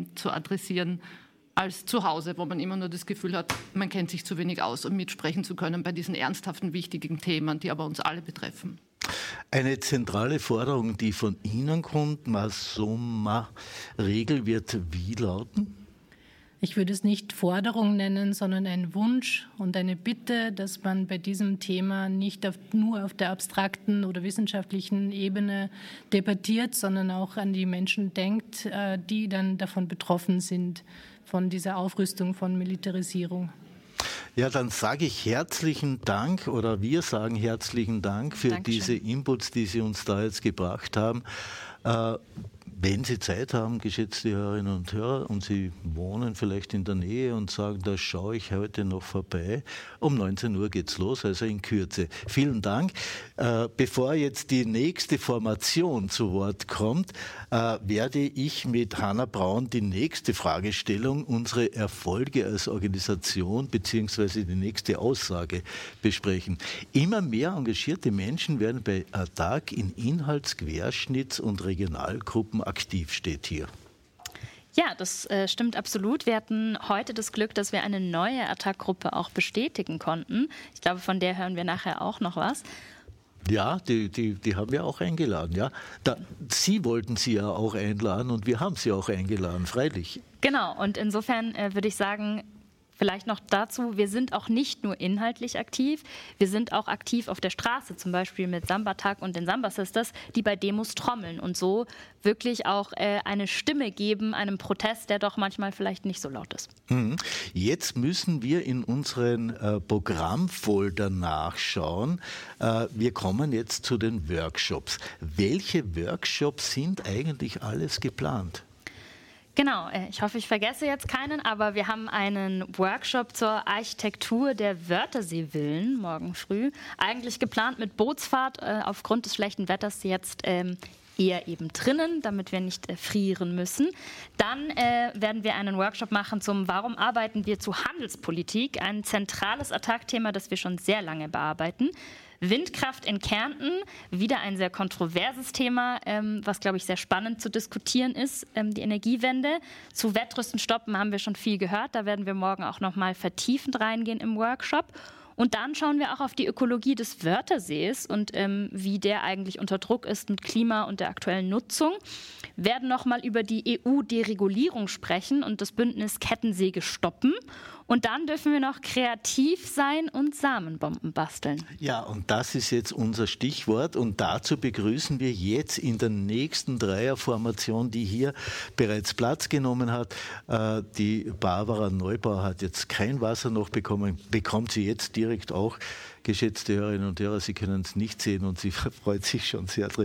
zu adressieren, als zu Hause, wo man immer nur das Gefühl hat, man kennt sich zu wenig aus, um mitsprechen zu können bei diesen ernsthaften, wichtigen Themen, die aber uns alle betreffen. Eine zentrale Forderung, die von Ihnen kommt, Masoma-Regel, wird wie lauten? Ich würde es nicht Forderung nennen, sondern einen Wunsch und eine Bitte, dass man bei diesem Thema nicht nur auf der abstrakten oder wissenschaftlichen Ebene debattiert, sondern auch an die Menschen denkt, die dann davon betroffen sind, von dieser Aufrüstung, von Militarisierung. Ja, dann sage ich herzlichen Dank oder wir sagen herzlichen Dank für Dankeschön. Diese Inputs, die Sie uns da jetzt gebracht haben. Wenn Sie Zeit haben, geschätzte Hörerinnen und Hörer, und Sie wohnen vielleicht in der Nähe und sagen, da schaue ich heute noch vorbei, um 19 Uhr geht's los, also in Kürze. Vielen Dank. Bevor jetzt die nächste Formation zu Wort kommt, werde ich mit Hanna Braun die nächste Fragestellung, unsere Erfolge als Organisation beziehungsweise die nächste Aussage besprechen. Immer mehr engagierte Menschen werden bei ATTAC in Inhalts-, Querschnitts- und Regionalgruppen aktiv, steht hier. Ja, das stimmt absolut. Wir hatten heute das Glück, dass wir eine neue ATTAC-Gruppe auch bestätigen konnten. Ich glaube, von der hören wir nachher auch noch was. Ja, die haben wir auch eingeladen. Ja. Sie wollten sie ja auch einladen und wir haben sie auch eingeladen, freilich. Genau, und insofern würde ich sagen, vielleicht noch dazu, wir sind auch nicht nur inhaltlich aktiv, wir sind auch aktiv auf der Straße, zum Beispiel mit Samba-Tag und den Samba Sisters, die bei Demos trommeln und so wirklich auch eine Stimme geben, einem Protest, der doch manchmal vielleicht nicht so laut ist. Jetzt müssen wir in unseren Programmfolder nachschauen. Wir kommen jetzt zu den Workshops. Welche Workshops sind eigentlich alles geplant? Genau, ich hoffe, ich vergesse jetzt keinen, aber wir haben einen Workshop zur Architektur der Wörtherseevillen morgen früh. Eigentlich geplant mit Bootsfahrt, aufgrund des schlechten Wetters jetzt eher eben drinnen, damit wir nicht frieren müssen. Dann werden wir einen Workshop machen zum Warum arbeiten wir zu Handelspolitik, ein zentrales ATTAC-Thema, das wir schon sehr lange bearbeiten. Windkraft in Kärnten, wieder ein sehr kontroverses Thema, was, glaube ich, sehr spannend zu diskutieren ist, die Energiewende. Zu Wettrüsten stoppen haben wir schon viel gehört, da werden wir morgen auch noch mal vertiefend reingehen im Workshop. Und dann schauen wir auch auf die Ökologie des Wörthersees und wie der eigentlich unter Druck ist mit Klima und der aktuellen Nutzung. Wir werden noch mal über die EU-Deregulierung sprechen und das Bündnis Kettensäge stoppen. Und dann dürfen wir noch kreativ sein und Samenbomben basteln. Ja, und das ist jetzt unser Stichwort. Und dazu begrüßen wir jetzt in der nächsten Dreierformation, die hier bereits Platz genommen hat. Die Barbara Neubauer hat jetzt kein Wasser noch bekommen, bekommt sie jetzt direkt auch. Geschätzte Hörerinnen und Hörer, Sie können es nicht sehen und sie freut sich schon sehr drin.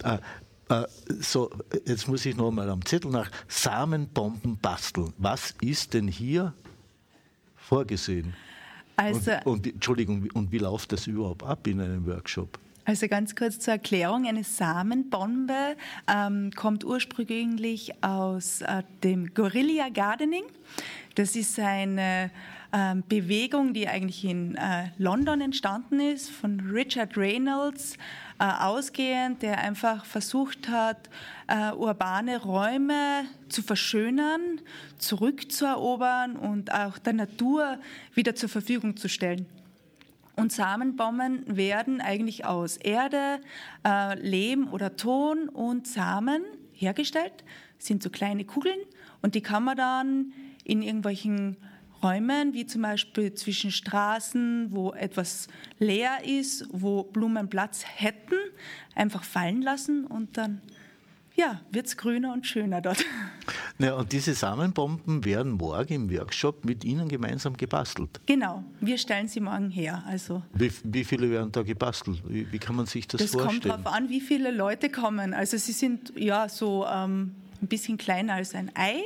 So, jetzt muss ich noch mal am Zettel nach Samenbomben basteln. Was ist denn hier vorgesehen? Also, Entschuldigung, und wie läuft das überhaupt ab in einem Workshop? Also ganz kurz zur Erklärung, eine Samenbombe kommt ursprünglich aus dem Guerilla Gardening. Das ist eine Bewegung, die eigentlich in London entstanden ist, von Richard Reynolds ausgehend, der einfach versucht hat, urbane Räume zu verschönern, zurückzuerobern und auch der Natur wieder zur Verfügung zu stellen. Und Samenbomben werden eigentlich aus Erde, Lehm oder Ton und Samen hergestellt. Das sind so kleine Kugeln und die kann man dann in irgendwelchen Räumen, wie zum Beispiel zwischen Straßen, wo etwas leer ist, wo Blumen Platz hätten, einfach fallen lassen und dann wird es grüner und schöner dort. Ja, und diese Samenbomben werden morgen im Workshop mit Ihnen gemeinsam gebastelt? Genau, wir stellen sie morgen her. Also wie viele werden da gebastelt? Wie kann man sich das vorstellen? Das kommt darauf an, wie viele Leute kommen. Also sie sind so ein bisschen kleiner als ein Ei.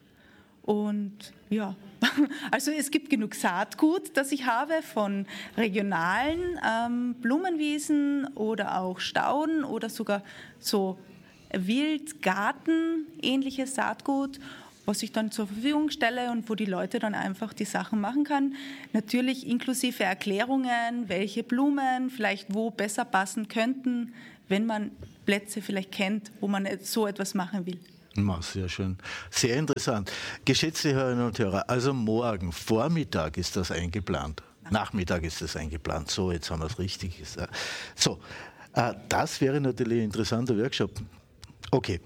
Und also es gibt genug Saatgut, das ich habe von regionalen Blumenwiesen oder auch Stauden oder sogar so Wildgarten, ähnliches Saatgut, was ich dann zur Verfügung stelle und wo die Leute dann einfach die Sachen machen kann. Natürlich inklusive Erklärungen, welche Blumen vielleicht wo besser passen könnten, wenn man Plätze vielleicht kennt, wo man so etwas machen will. Sehr schön. Sehr interessant. Geschätzte Hörerinnen und Hörer, also morgen Vormittag ist das eingeplant. Nachmittag ist das eingeplant. So, jetzt haben wir es richtig gesagt. So, das wäre natürlich ein interessanter Workshop. Okay.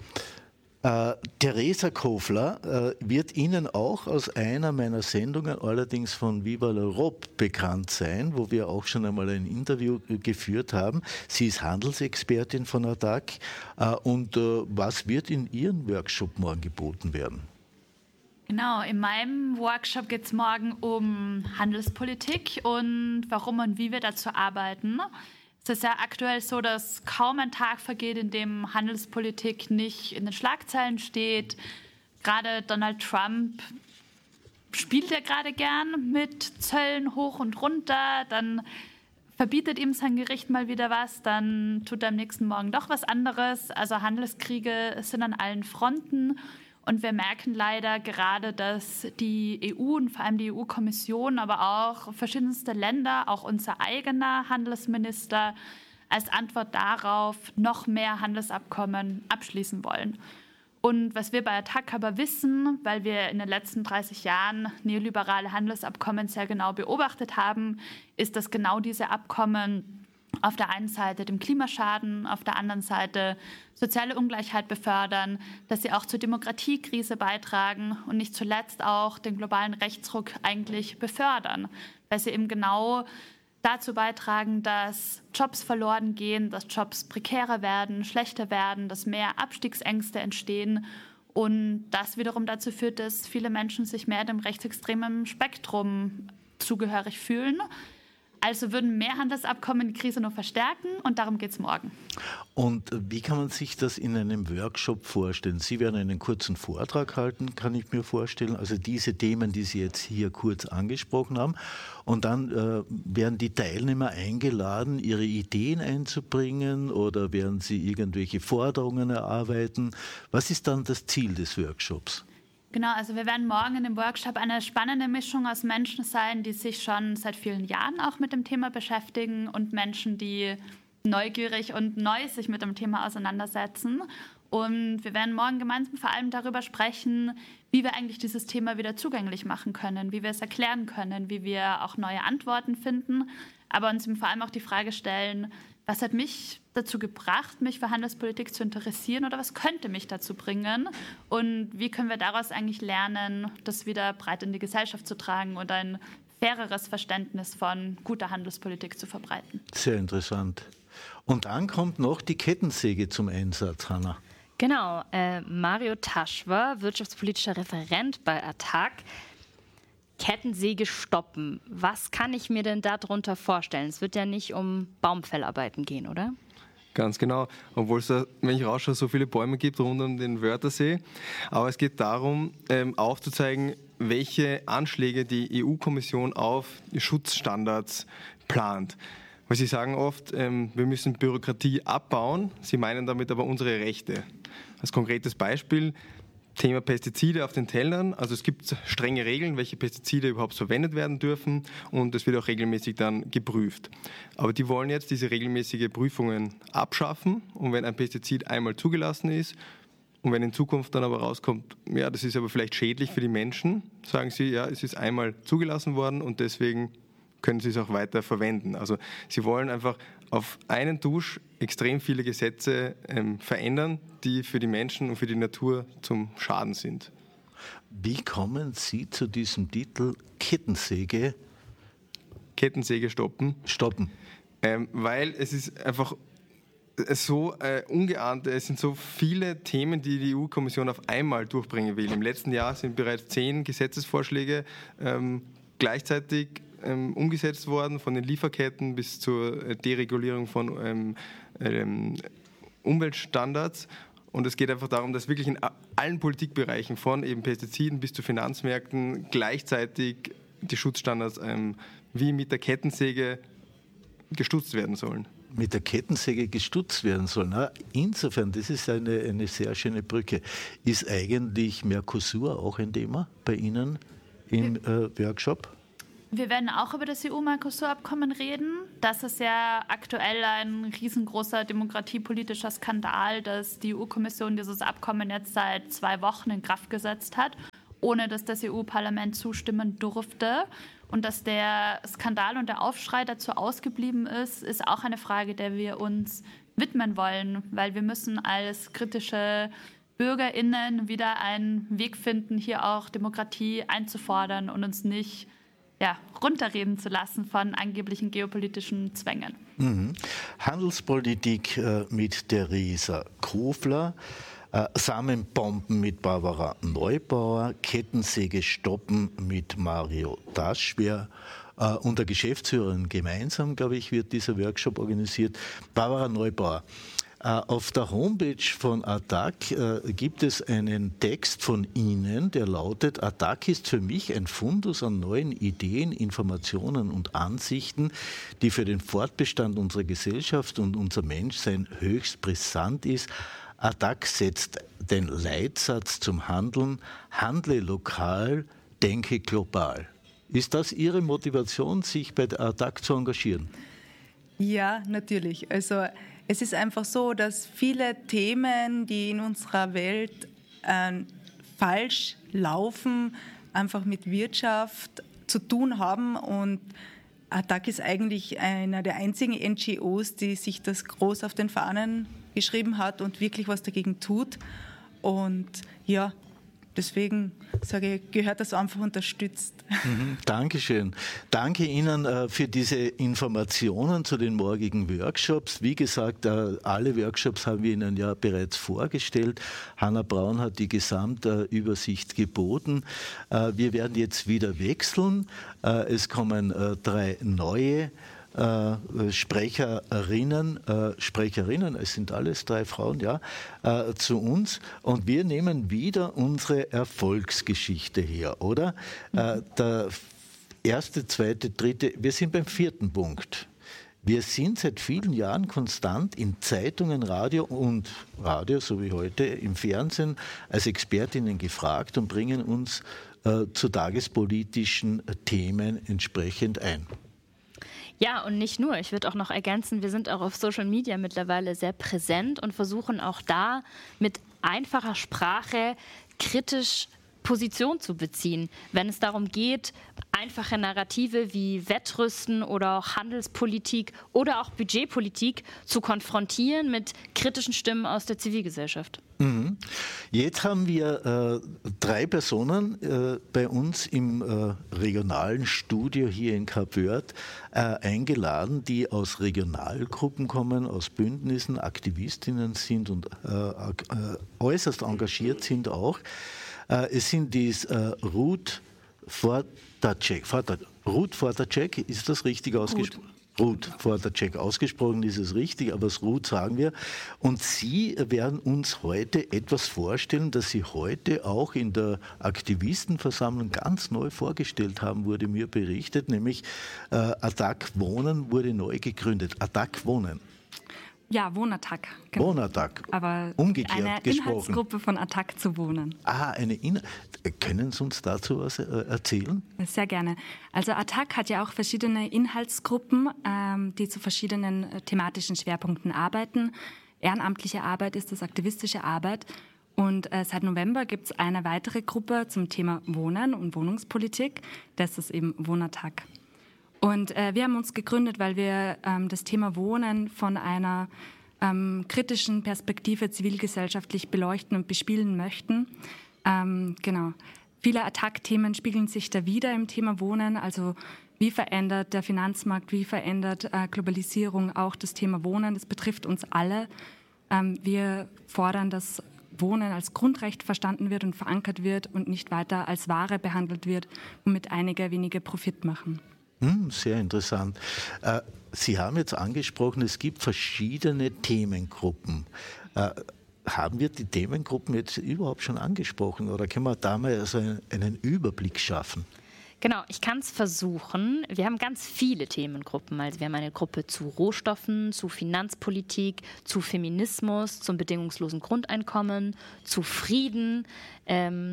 Theresa Kofler wird Ihnen auch aus einer meiner Sendungen, allerdings von Viva l'Europe, bekannt sein, wo wir auch schon einmal ein Interview geführt haben. Sie ist Handelsexpertin von ATTAC. Und was wird in Ihrem Workshop morgen geboten werden? Genau, in meinem Workshop geht es morgen um Handelspolitik und warum und wie wir dazu arbeiten. Es ist ja aktuell so, dass kaum ein Tag vergeht, in dem Handelspolitik nicht in den Schlagzeilen steht. Gerade Donald Trump spielt ja gerade gern mit Zöllen hoch und runter. Dann verbietet ihm sein Gericht mal wieder was. Dann tut er am nächsten Morgen doch was anderes. Also Handelskriege sind an allen Fronten. Und wir merken leider gerade, dass die EU und vor allem die EU-Kommission, aber auch verschiedenste Länder, auch unser eigener Handelsminister, als Antwort darauf noch mehr Handelsabkommen abschließen wollen. Und was wir bei ATTAC aber wissen, weil wir in den letzten 30 Jahren neoliberale Handelsabkommen sehr genau beobachtet haben, ist, dass genau diese Abkommen auf der einen Seite dem Klimaschaden, auf der anderen Seite soziale Ungleichheit befördern, dass sie auch zur Demokratiekrise beitragen und nicht zuletzt auch den globalen Rechtsruck eigentlich befördern, weil sie eben genau dazu beitragen, dass Jobs verloren gehen, dass Jobs prekärer werden, schlechter werden, dass mehr Abstiegsängste entstehen und das wiederum dazu führt, dass viele Menschen sich mehr dem rechtsextremen Spektrum zugehörig fühlen. Also würden mehr Handelsabkommen die Krise nur verstärken und darum geht es morgen. Und wie kann man sich das in einem Workshop vorstellen? Sie werden einen kurzen Vortrag halten, kann ich mir vorstellen. Also diese Themen, die Sie jetzt hier kurz angesprochen haben. Und dann werden die Teilnehmer eingeladen, ihre Ideen einzubringen oder werden sie irgendwelche Forderungen erarbeiten? Was ist dann das Ziel des Workshops? Genau, also wir werden morgen in dem Workshop eine spannende Mischung aus Menschen sein, die sich schon seit vielen Jahren auch mit dem Thema beschäftigen und Menschen, die neugierig und neu sich mit dem Thema auseinandersetzen. Und wir werden morgen gemeinsam vor allem darüber sprechen, wie wir eigentlich dieses Thema wieder zugänglich machen können, wie wir es erklären können, wie wir auch neue Antworten finden, aber uns vor allem auch die Frage stellen, was hat mich dazu gebracht, mich für Handelspolitik zu interessieren oder was könnte mich dazu bringen und wie können wir daraus eigentlich lernen, das wieder breit in die Gesellschaft zu tragen und ein faireres Verständnis von guter Handelspolitik zu verbreiten. Sehr interessant. Und dann kommt noch die Kettensäge zum Einsatz, Hanna. Genau, Mario Taschwer, wirtschaftspolitischer Referent bei ATTAC. Kettensäge stoppen. Was kann ich mir denn darunter vorstellen? Es wird ja nicht um Baumfellarbeiten gehen, oder? Ganz genau, obwohl es da, wenn ich rausschaue, so viele Bäume gibt rund um den Wörthersee. Aber es geht darum, aufzuzeigen, welche Anschläge die EU-Kommission auf die Schutzstandards plant. Weil sie sagen oft, wir müssen Bürokratie abbauen, sie meinen damit aber unsere Rechte. Als konkretes Beispiel, Thema Pestizide auf den Tellern. Also es gibt strenge Regeln, welche Pestizide überhaupt verwendet werden dürfen und es wird auch regelmäßig dann geprüft. Aber die wollen jetzt diese regelmäßige Prüfungen abschaffen und wenn ein Pestizid einmal zugelassen ist und wenn in Zukunft dann aber rauskommt, ja, das ist aber vielleicht schädlich für die Menschen, sagen sie, ja, es ist einmal zugelassen worden und deswegen können sie es auch weiter verwenden. Also sie wollen einfach auf einen Tusch extrem viele Gesetze verändern, die für die Menschen und für die Natur zum Schaden sind. Wie kommen Sie zu diesem Titel Kettensäge? Kettensäge stoppen. Stoppen. Weil es ist einfach so ungeahnt, es sind so viele Themen, die die EU-Kommission auf einmal durchbringen will. Im letzten Jahr sind bereits 10 Gesetzesvorschläge gleichzeitig umgesetzt worden, von den Lieferketten bis zur Deregulierung von Umweltstandards. Und es geht einfach darum, dass wirklich in allen Politikbereichen, von eben Pestiziden bis zu Finanzmärkten, gleichzeitig die Schutzstandards wie mit der Kettensäge gestutzt werden sollen. Mit der Kettensäge gestutzt werden sollen. Insofern, das ist eine sehr schöne Brücke. Ist eigentlich Mercosur auch ein Thema bei Ihnen im Workshop? Wir werden auch über das EU-Mercosur-Abkommen reden. Das ist ja aktuell ein riesengroßer demokratiepolitischer Skandal, dass die EU-Kommission dieses Abkommen jetzt seit 2 Wochen in Kraft gesetzt hat, ohne dass das EU-Parlament zustimmen durfte. Und dass der Skandal und der Aufschrei dazu ausgeblieben ist, ist auch eine Frage, der wir uns widmen wollen, weil wir müssen als kritische BürgerInnen wieder einen Weg finden, hier auch Demokratie einzufordern und uns nicht runterreden zu lassen von angeblichen geopolitischen Zwängen. Handelspolitik mit Theresa Kofler, Samenbomben mit Barbara Neubauer, Kettensäge stoppen mit Mario Taschwer. Und der Geschäftsführerin gemeinsam, glaube ich, wird dieser Workshop organisiert. Barbara Neubauer. Auf der Homepage von ATTAC gibt es einen Text von Ihnen, der lautet: ATTAC ist für mich ein Fundus an neuen Ideen, Informationen und Ansichten, die für den Fortbestand unserer Gesellschaft und unser Menschsein höchst brisant ist. ATTAC setzt den Leitsatz zum Handeln: handle lokal, denke global. Ist das Ihre Motivation, sich bei der ATTAC zu engagieren? Ja, natürlich. Also es ist einfach so, dass viele Themen, die in unserer Welt falsch laufen, einfach mit Wirtschaft zu tun haben. Und ATTAC ist eigentlich einer der einzigen NGOs, die sich das groß auf den Fahnen geschrieben hat und wirklich was dagegen tut. Und ja, deswegen sage ich, gehört das einfach unterstützt. Dankeschön. Danke Ihnen für diese Informationen zu den morgigen Workshops. Wie gesagt, alle Workshops haben wir Ihnen ja bereits vorgestellt. Hanna Braun hat die Gesamtübersicht geboten. Wir werden jetzt wieder wechseln. Es kommen 3 neue Sprecherinnen, es sind alles 3 Frauen, ja, zu uns, und wir nehmen wieder unsere Erfolgsgeschichte her, oder? Der 1., 2., 3., wir sind beim 4. Punkt. Wir sind seit vielen Jahren konstant in Zeitungen, Radio, so wie heute, im Fernsehen als Expertinnen gefragt und bringen uns zu tagespolitischen Themen entsprechend ein. Ja, und nicht nur. Ich würde auch noch ergänzen, wir sind auch auf Social Media mittlerweile sehr präsent und versuchen auch da mit einfacher Sprache kritisch Position zu beziehen, wenn es darum geht, einfache Narrative wie Wettrüsten oder auch Handelspolitik oder auch Budgetpolitik zu konfrontieren mit kritischen Stimmen aus der Zivilgesellschaft. Jetzt haben wir 3 Personen bei uns im regionalen Studio hier in Kapverd eingeladen, die aus Regionalgruppen kommen, aus Bündnissen, Aktivistinnen sind und äußerst engagiert sind auch. Es sind die Ruth Fortacek, ist das richtig ausgesprochen? Ruth Fortacek, ausgesprochen ist es richtig, aber das Ruth sagen wir. Und Sie werden uns heute etwas vorstellen, das Sie heute auch in der Aktivistenversammlung ganz neu vorgestellt haben, wurde mir berichtet, nämlich ATTAC Wohnen wurde neu gegründet. ATTAC Wohnen. Ja, Wohnattac. Genau. Wohnattac. Aber umgekehrt eine gesprochen. Inhaltsgruppe von ATTAC zu wohnen. Können Sie uns dazu was erzählen? Sehr gerne. Also ATTAC hat ja auch verschiedene Inhaltsgruppen, die zu verschiedenen thematischen Schwerpunkten arbeiten. Ehrenamtliche Arbeit ist das, aktivistische Arbeit. Und seit November gibt es eine weitere Gruppe zum Thema Wohnen und Wohnungspolitik. Das ist eben Wohnattac. Und wir haben uns gegründet, weil wir das Thema Wohnen von einer kritischen Perspektive zivilgesellschaftlich beleuchten und bespielen möchten. Genau. Viele ATTAC-Themen spiegeln sich da wieder im Thema Wohnen. Also wie verändert der Finanzmarkt, wie verändert Globalisierung auch das Thema Wohnen? Das betrifft uns alle. Wir fordern, dass Wohnen als Grundrecht verstanden wird und verankert wird und nicht weiter als Ware behandelt wird, womit einige wenige Profit machen. Sehr interessant. Sie haben jetzt angesprochen, es gibt verschiedene Themengruppen. Haben wir die Themengruppen jetzt überhaupt schon angesprochen oder können wir da mal also einen Überblick schaffen? Genau, ich kann es versuchen. Wir haben ganz viele Themengruppen. Also wir haben eine Gruppe zu Rohstoffen, zu Finanzpolitik, zu Feminismus, zum bedingungslosen Grundeinkommen, zu Frieden,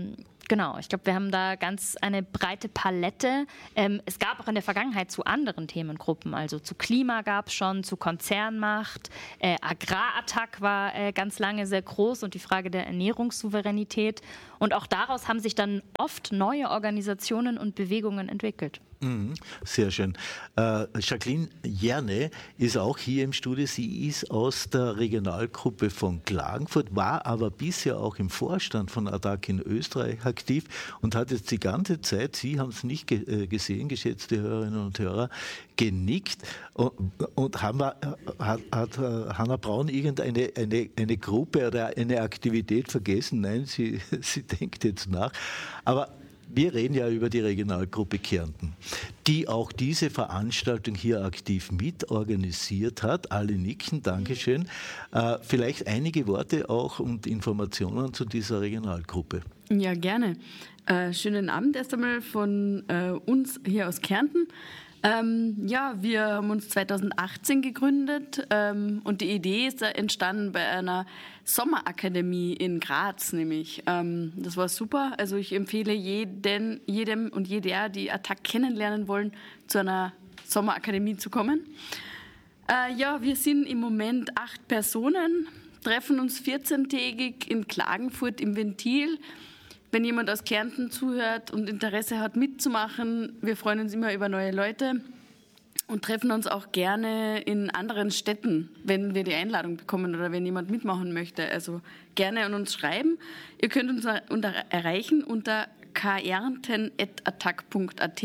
Genau, ich glaube, wir haben da ganz eine breite Palette. Es gab auch in der Vergangenheit zu anderen Themengruppen, also zu Klima gab es schon, zu Konzernmacht, Agrarattack war ganz lange sehr groß und die Frage der Ernährungssouveränität. Und auch daraus haben sich dann oft neue Organisationen und Bewegungen entwickelt. Sehr schön. Jacqueline Jerne ist auch hier im Studio. Sie ist aus der Regionalgruppe von Klagenfurt, war aber bisher auch im Vorstand von ATTAC in Österreich aktiv und hat jetzt die ganze Zeit, Sie haben es nicht gesehen, geschätzte Hörerinnen und Hörer, genickt. Und hat Hanna Braun eine Gruppe oder eine Aktivität vergessen? Nein, sie denkt jetzt nach. Aber wir reden ja über die Regionalgruppe Kärnten, die auch diese Veranstaltung hier aktiv mitorganisiert hat. Alle nicken, Dankeschön. Vielleicht einige Worte auch und Informationen zu dieser Regionalgruppe. Ja, gerne. Schönen Abend erst einmal von uns hier aus Kärnten. Wir haben uns 2018 gegründet und die Idee ist entstanden bei einer Sommerakademie in Graz nämlich. Das war super. Also ich empfehle jedem und jeder, die ATTAC kennenlernen wollen, zu einer Sommerakademie zu kommen. Wir sind im Moment 8 Personen, treffen uns 14-tägig in Klagenfurt im Ventil. Wenn jemand aus Kärnten zuhört und Interesse hat mitzumachen, wir freuen uns immer über neue Leute und treffen uns auch gerne in anderen Städten, wenn wir die Einladung bekommen oder wenn jemand mitmachen möchte. Also gerne an uns schreiben. Ihr könnt uns erreichen unter kärnten@attac.at.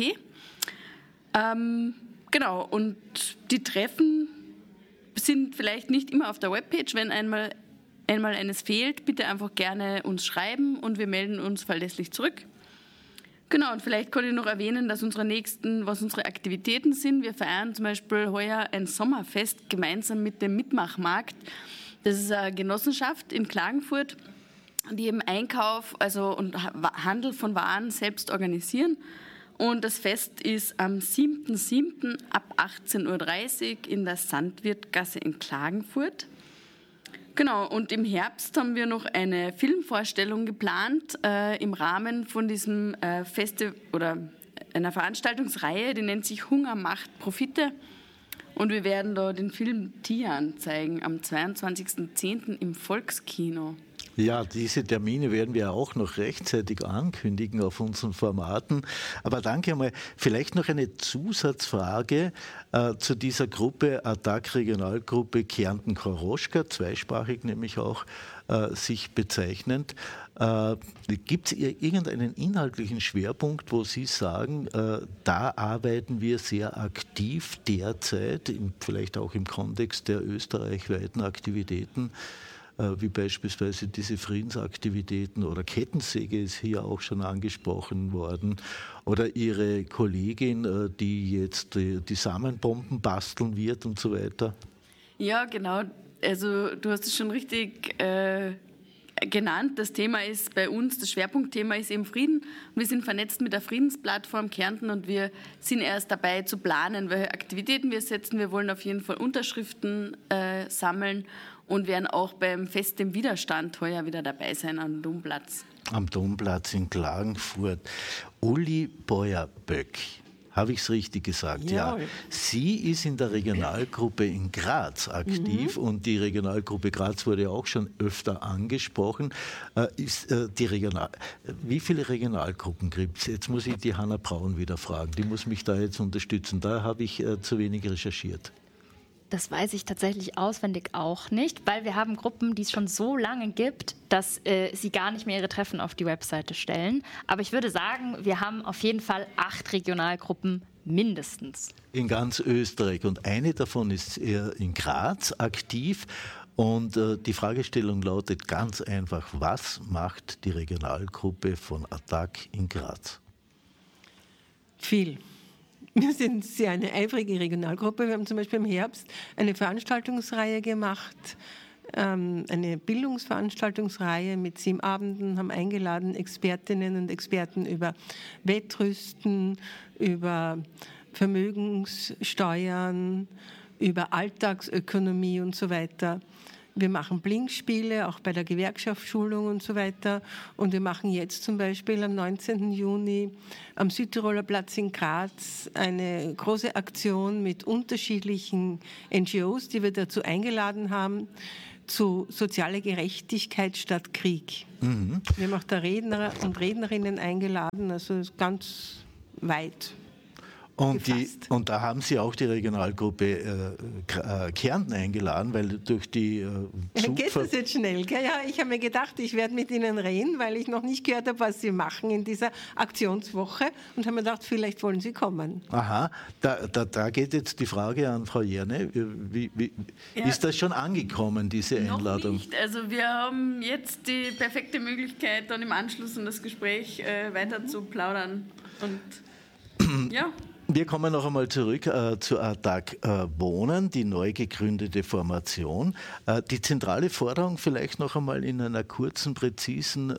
Genau, und die Treffen sind vielleicht nicht immer auf der Webpage, wenn einmal eines fehlt, bitte einfach gerne uns schreiben und wir melden uns verlässlich zurück. Genau, und vielleicht kann ich noch erwähnen, dass was unsere Aktivitäten sind. Wir feiern zum Beispiel heuer ein Sommerfest gemeinsam mit dem Mitmachmarkt. Das ist eine Genossenschaft in Klagenfurt, die eben Einkauf und Handel von Waren selbst organisieren. Und das Fest ist am 7.7. ab 18.30 Uhr in der Sandwirtgasse in Klagenfurt. Genau, und im Herbst haben wir noch eine Filmvorstellung geplant im Rahmen von diesem oder einer Veranstaltungsreihe, die nennt sich Hunger macht Profite. Und wir werden da den Film Tian zeigen am 22.10. im Volkskino. Ja, diese Termine werden wir auch noch rechtzeitig ankündigen auf unseren Formaten. Aber danke einmal. Vielleicht noch eine Zusatzfrage zu dieser Gruppe, ATTAC Regionalgruppe Kärnten-Koroschka, zweisprachig nämlich auch sich bezeichnend. Gibt es irgendeinen inhaltlichen Schwerpunkt, wo Sie sagen, da arbeiten wir sehr aktiv derzeit, vielleicht auch im Kontext der österreichweiten Aktivitäten, wie beispielsweise diese Friedensaktivitäten oder Kettensäge ist hier auch schon angesprochen worden, oder Ihre Kollegin, die jetzt die Samenbomben basteln wird und so weiter? Ja, genau. Also du hast es schon richtig genannt. Das Thema ist bei uns, das Schwerpunktthema ist eben Frieden. Wir sind vernetzt mit der Friedensplattform Kärnten und wir sind erst dabei zu planen, welche Aktivitäten wir setzen. Wir wollen auf jeden Fall Unterschriften sammeln und werden auch beim Fest im Widerstand heuer wieder dabei sein am Domplatz. Am Domplatz in Klagenfurt. Uli Beuerböck, habe ich es richtig gesagt? Ja. Sie ist in der Regionalgruppe in Graz aktiv und die Regionalgruppe Graz wurde auch schon öfter angesprochen. Wie viele Regionalgruppen gibt es? Jetzt muss ich die Hanna Braun wieder fragen. Die muss mich da jetzt unterstützen. Da habe ich zu wenig recherchiert. Das weiß ich tatsächlich auswendig auch nicht, weil wir haben Gruppen, die es schon so lange gibt, dass sie gar nicht mehr ihre Treffen auf die Webseite stellen. Aber ich würde sagen, wir haben auf jeden Fall 8 Regionalgruppen mindestens. In ganz Österreich. Und eine davon ist in Graz aktiv. Und die Fragestellung lautet ganz einfach, was macht die Regionalgruppe von ATTAC in Graz? Viel. Wir sind sehr eine eifrige Regionalgruppe. Wir haben zum Beispiel im Herbst eine Veranstaltungsreihe gemacht, eine Bildungsveranstaltungsreihe mit 7 Abenden, haben eingeladen Expertinnen und Experten über Wettrüsten, über Vermögenssteuern, über Alltagsökonomie und so weiter. Wir machen Blinkspiele, auch bei der Gewerkschaftsschulung und so weiter. Und wir machen jetzt zum Beispiel am 19. Juni am Südtiroler Platz in Graz eine große Aktion mit unterschiedlichen NGOs, die wir dazu eingeladen haben, zu sozialer Gerechtigkeit statt Krieg. Mhm. Wir haben auch da Redner und Rednerinnen eingeladen, also ganz weit. Und da haben Sie auch die Regionalgruppe Kärnten eingeladen, weil durch die Geht das jetzt schnell? Gell? Ja, ich habe mir gedacht, ich werde mit Ihnen reden, weil ich noch nicht gehört habe, was Sie machen in dieser Aktionswoche und habe mir gedacht, vielleicht wollen Sie kommen. Aha, da geht jetzt die Frage an Frau Jerne. Ist das schon angekommen, diese Einladung? Noch nicht. Also wir haben jetzt die perfekte Möglichkeit, dann im Anschluss an das Gespräch weiter zu plaudern. Und ja. Wir kommen noch einmal zurück zu ATTAC Wohnen, die neu gegründete Formation. Die zentrale Forderung vielleicht noch einmal in einer kurzen, präzisen,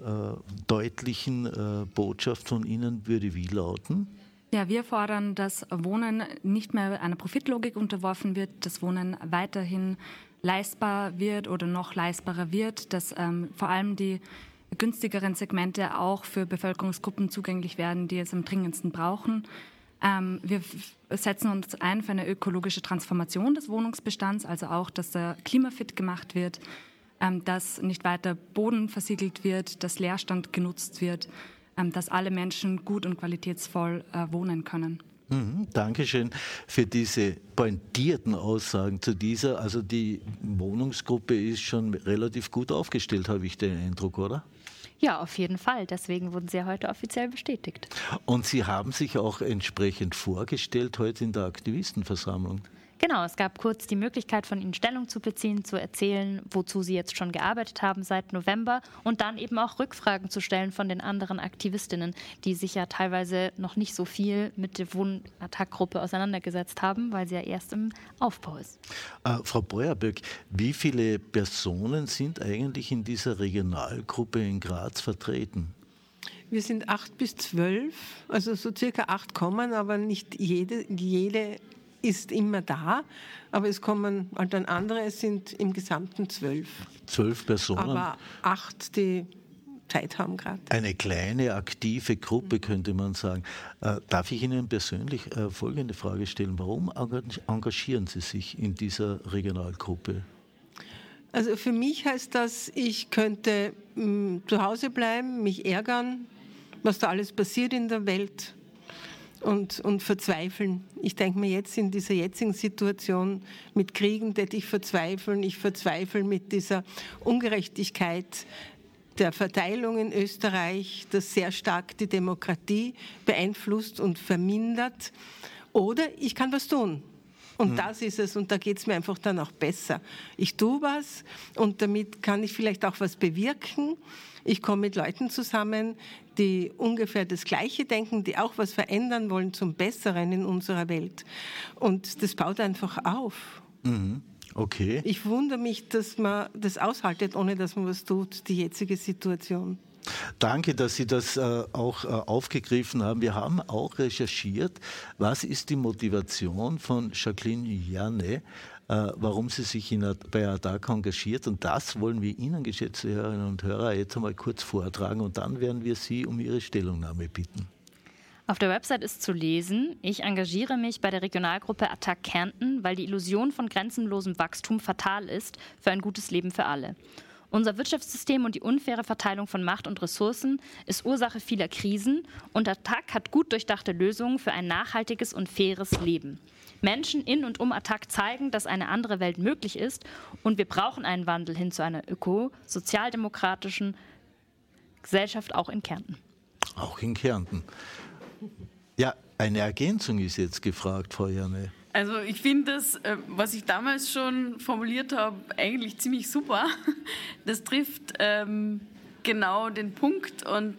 deutlichen Botschaft von Ihnen würde wie lauten? Ja, wir fordern, dass Wohnen nicht mehr einer Profitlogik unterworfen wird, dass Wohnen weiterhin leistbar wird oder noch leistbarer wird, dass vor allem die günstigeren Segmente auch für Bevölkerungsgruppen zugänglich werden, die es am dringendsten brauchen. Wir setzen uns ein für eine ökologische Transformation des Wohnungsbestands, also auch, dass er klimafit gemacht wird, dass nicht weiter Boden versiegelt wird, dass Leerstand genutzt wird, dass alle Menschen gut und qualitätsvoll wohnen können. Dankeschön für diese pointierten Aussagen zu dieser. Also die Wohnungsgruppe ist schon relativ gut aufgestellt, habe ich den Eindruck, oder? Ja, auf jeden Fall. Deswegen wurden Sie ja heute offiziell bestätigt. Und Sie haben sich auch entsprechend vorgestellt heute in der Aktivistenversammlung. Genau, es gab kurz die Möglichkeit, von Ihnen Stellung zu beziehen, zu erzählen, wozu Sie jetzt schon gearbeitet haben seit November und dann eben auch Rückfragen zu stellen von den anderen Aktivistinnen, die sich ja teilweise noch nicht so viel mit der Wohn-ATTAC-Gruppe auseinandergesetzt haben, weil sie ja erst im Aufbau ist. Frau Beuerböck, wie viele Personen sind eigentlich in dieser Regionalgruppe in Graz vertreten? Wir sind 8 bis 12, also so circa 8 kommen, aber nicht jede ist immer da, aber es kommen halt dann andere, es sind im Gesamten 12. 12 Personen? Aber 8, die Zeit haben gerade. Eine kleine, aktive Gruppe, könnte man sagen. Darf ich Ihnen persönlich folgende Frage stellen? Warum engagieren Sie sich in dieser Regionalgruppe? Also für mich heißt das, ich könnte zu Hause bleiben, mich ärgern, was da alles passiert in der Welt. Und verzweifeln. Ich denke mir jetzt in dieser jetzigen Situation mit Kriegen, ich verzweifle mit dieser Ungerechtigkeit der Verteilung in Österreich, das sehr stark die Demokratie beeinflusst und vermindert. Oder ich kann was tun. Und das ist es, und da geht es mir einfach dann auch besser. Ich tue was und damit kann ich vielleicht auch was bewirken. Ich komme mit Leuten zusammen, die ungefähr das Gleiche denken, die auch was verändern wollen zum Besseren in unserer Welt. Und das baut einfach auf. Okay. Ich wundere mich, dass man das aushaltet, ohne dass man was tut, die jetzige Situation. Danke, dass Sie das auch aufgegriffen haben. Wir haben auch recherchiert, was ist die Motivation von Jacqueline Janne, warum sie sich bei ATTAC engagiert. Und das wollen wir Ihnen, geschätzte Hörerinnen und Hörer, jetzt einmal kurz vortragen und dann werden wir Sie um Ihre Stellungnahme bitten. Auf der Website ist zu lesen: Ich engagiere mich bei der Regionalgruppe ATTAC Kärnten, weil die Illusion von grenzenlosem Wachstum fatal ist für ein gutes Leben für alle. Unser Wirtschaftssystem und die unfaire Verteilung von Macht und Ressourcen ist Ursache vieler Krisen und ATTAC hat gut durchdachte Lösungen für ein nachhaltiges und faires Leben. Menschen in und um ATTAC zeigen, dass eine andere Welt möglich ist und wir brauchen einen Wandel hin zu einer sozialdemokratischen Gesellschaft, auch in Kärnten. Auch in Kärnten. Ja, eine Ergänzung ist jetzt gefragt, Frau Janne. Also ich finde das, was ich damals schon formuliert habe, eigentlich ziemlich super. Das trifft genau den Punkt und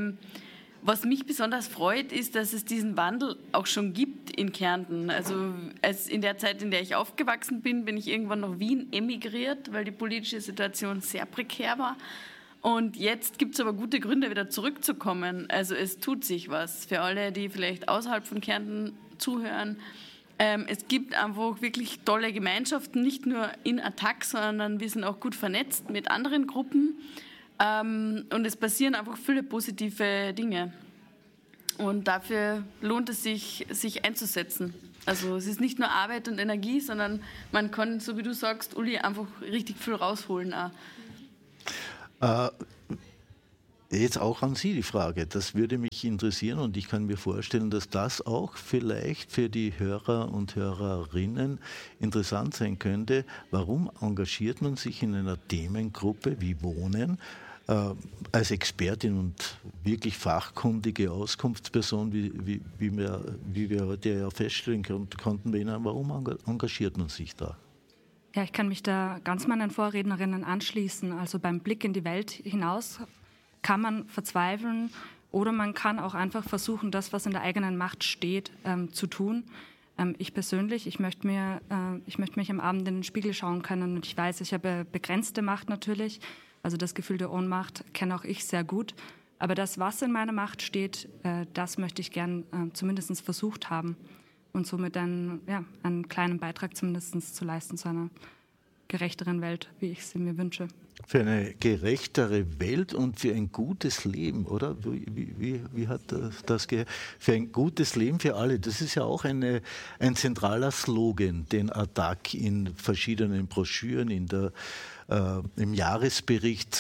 was mich besonders freut, ist, dass es diesen Wandel auch schon gibt in Kärnten. Also in der Zeit, in der ich aufgewachsen bin, bin ich irgendwann nach Wien emigriert, weil die politische Situation sehr prekär war. Und jetzt gibt es aber gute Gründe, wieder zurückzukommen. Also es tut sich was. Für alle, die vielleicht außerhalb von Kärnten zuhören, Es gibt einfach wirklich tolle Gemeinschaften, nicht nur in ATTAC, sondern wir sind auch gut vernetzt mit anderen Gruppen. Und es passieren einfach viele positive Dinge. Und dafür lohnt es sich einzusetzen. Also es ist nicht nur Arbeit und Energie, sondern man kann, so wie du sagst, Uli, einfach richtig viel rausholen auch. Jetzt auch an Sie die Frage, das würde mich interessieren und ich kann mir vorstellen, dass das auch vielleicht für die Hörer und Hörerinnen interessant sein könnte. Warum engagiert man sich in einer Themengruppe wie Wohnen als Expertin und wirklich fachkundige Auskunftsperson, wie wir heute ja feststellen konnten bei Ihnen, warum engagiert man sich da? Ja, ich kann mich da ganz meinen Vorrednerinnen anschließen. Also beim Blick in die Welt hinaus kann man verzweifeln oder man kann auch einfach versuchen, das, was in der eigenen Macht steht, zu tun. Ich persönlich, ich möchte mich am Abend in den Spiegel schauen können und ich weiß, ich habe begrenzte Macht natürlich. Also das Gefühl der Ohnmacht kenne auch ich sehr gut. Aber das, was in meiner Macht steht, das möchte ich gern zumindest versucht haben und somit einen kleinen Beitrag zumindest zu leisten zu einer gerechteren Welt, wie ich sie mir wünsche. Für eine gerechtere Welt und für ein gutes Leben, oder? Wie hat das für ein gutes Leben für alle? Das ist ja auch ein zentraler Slogan, den ATTAC in verschiedenen Broschüren im Jahresbericht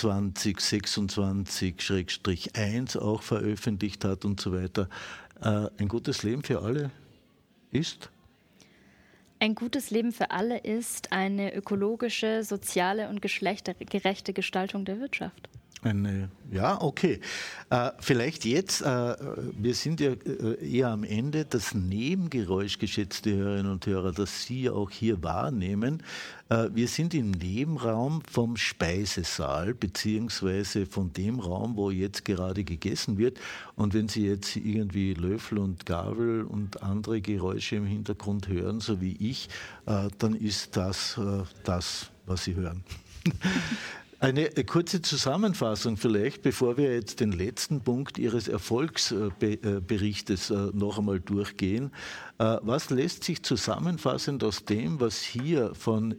2026/1 auch veröffentlicht hat und so weiter. Ein gutes Leben für alle ist? Ein gutes Leben für alle ist eine ökologische, soziale und geschlechtergerechte Gestaltung der Wirtschaft. Okay. Vielleicht jetzt, wir sind ja eher am Ende, das Nebengeräusch, geschätzte Hörerinnen und Hörer, das Sie auch hier wahrnehmen. Wir sind im Nebenraum vom Speisesaal, beziehungsweise von dem Raum, wo jetzt gerade gegessen wird. Und wenn Sie jetzt irgendwie Löffel und Gabel und andere Geräusche im Hintergrund hören, so wie ich, dann ist das, was Sie hören. Eine kurze Zusammenfassung vielleicht, bevor wir jetzt den letzten Punkt Ihres Erfolgsberichtes noch einmal durchgehen. Was lässt sich zusammenfassend aus dem, was hier von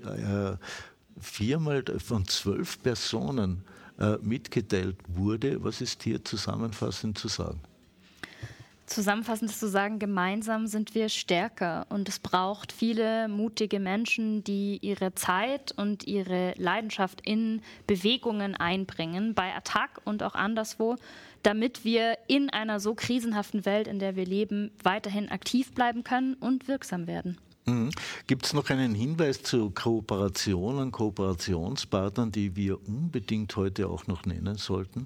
12 Personen mitgeteilt wurde, was ist hier zusammenfassend zu sagen? Zusammenfassend ist zu sagen, gemeinsam sind wir stärker und es braucht viele mutige Menschen, die ihre Zeit und ihre Leidenschaft in Bewegungen einbringen, bei ATTAC und auch anderswo, damit wir in einer so krisenhaften Welt, in der wir leben, weiterhin aktiv bleiben können und wirksam werden. Gibt es noch einen Hinweis zu Kooperationen, Kooperationspartnern, die wir unbedingt heute auch noch nennen sollten?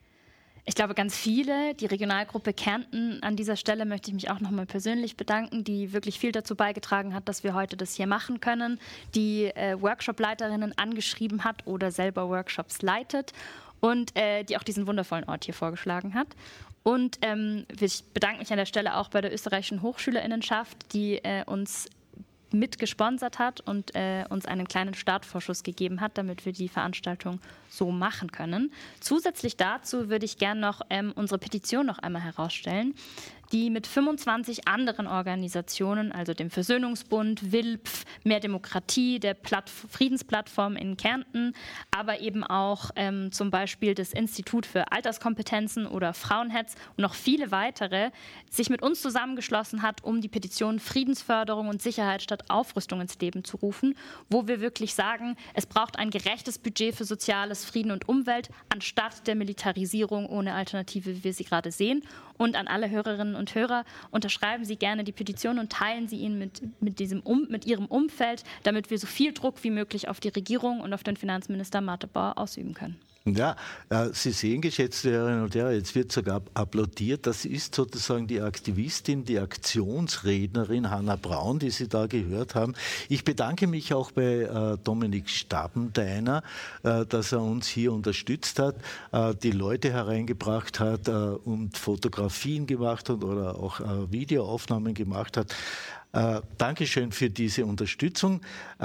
Ich glaube, ganz viele. Die Regionalgruppe Kärnten, an dieser Stelle möchte ich mich auch nochmal persönlich bedanken, die wirklich viel dazu beigetragen hat, dass wir heute das hier machen können, die Workshop-Leiterinnen angeschrieben hat oder selber Workshops leitet und die auch diesen wundervollen Ort hier vorgeschlagen hat. Und ich bedanke mich an der Stelle auch bei der österreichischen Hochschülerinnenschaft, die uns mitgesponsert hat und uns einen kleinen Startvorschuss gegeben hat, damit wir die Veranstaltung so machen können. Zusätzlich dazu würde ich gerne noch unsere Petition noch einmal herausstellen, die mit 25 anderen Organisationen, also dem Versöhnungsbund, WILPF, Mehr Demokratie, der Friedensplattform in Kärnten, aber eben auch zum Beispiel das Institut für Alterskompetenzen oder Frauenhetz und noch viele weitere, sich mit uns zusammengeschlossen hat, um die Petition Friedensförderung und Sicherheit statt Aufrüstung ins Leben zu rufen, wo wir wirklich sagen, es braucht ein gerechtes Budget für Soziales, Frieden und Umwelt, anstatt der Militarisierung ohne Alternative, wie wir sie gerade sehen. Und an alle Hörerinnen und Hörer, unterschreiben Sie gerne die Petition und teilen Sie ihn mit Ihrem Umfeld, damit wir so viel Druck wie möglich auf die Regierung und auf den Finanzminister Martebauer ausüben können. Ja, Sie sehen, geschätzte Hörerinnen und Hörer, jetzt wird sogar applaudiert. Das ist sozusagen die Aktivistin, die Aktionsrednerin Hanna Braun, die Sie da gehört haben. Ich bedanke mich auch bei Dominik Stabendeiner, dass er uns hier unterstützt hat, die Leute hereingebracht hat und Fotografien gemacht hat oder auch Videoaufnahmen gemacht hat. Dankeschön für diese Unterstützung.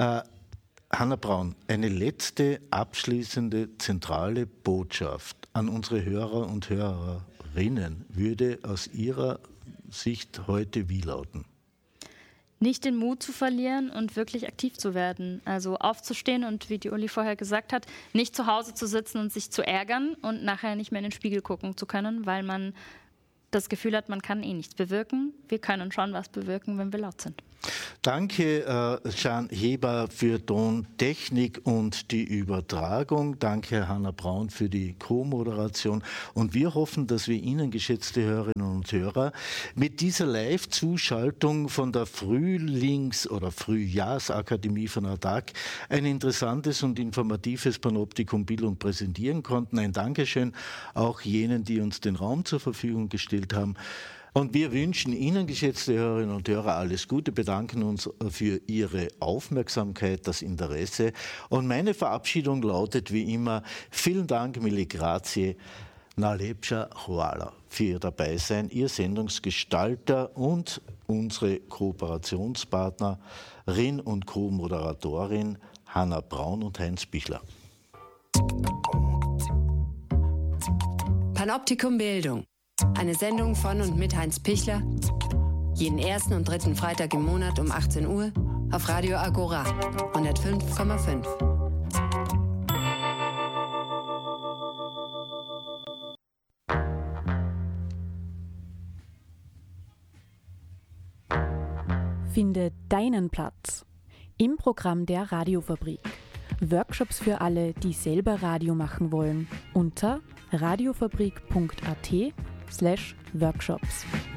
Hanna Braun, eine letzte abschließende zentrale Botschaft an unsere Hörer und Hörerinnen würde aus Ihrer Sicht heute wie lauten? nicht den Mut zu verlieren und wirklich aktiv zu werden. Also aufzustehen und, wie die Uli vorher gesagt hat, nicht zu Hause zu sitzen und sich zu ärgern und nachher nicht mehr in den Spiegel gucken zu können, weil man das Gefühl hat, man kann nichts bewirken. Wir können schon was bewirken, wenn wir laut sind. Danke, Jean Heber, für Tontechnik und die Übertragung. Danke, Hanna Braun, für die Co-Moderation. Und wir hoffen, dass wir Ihnen, geschätzte Hörerinnen und Hörer, mit dieser Live-Zuschaltung von der Frühlings- oder Frühjahrsakademie von ATTAC ein interessantes und informatives Panoptikum Bildung präsentieren konnten. Ein Dankeschön auch jenen, die uns den Raum zur Verfügung gestellt haben. Und wir wünschen Ihnen, geschätzte Hörerinnen und Hörer, alles Gute, bedanken uns für Ihre Aufmerksamkeit, das Interesse. Und meine Verabschiedung lautet wie immer: vielen Dank, mille grazie, na lepša hvala für Ihr Dabeisein, Ihr Sendungsgestalter und unsere Kooperationspartnerin und Co-Moderatorin Hanna Braun und Heinz Pichler. Panoptikum Bildung. Eine Sendung von und mit Heinz Pichler. Jeden ersten und dritten Freitag im Monat um 18 Uhr auf Radio Agora 105,5. Finde deinen Platz im Programm der Radiofabrik. Workshops für alle, die selber Radio machen wollen, unter radiofabrik.at/workshops.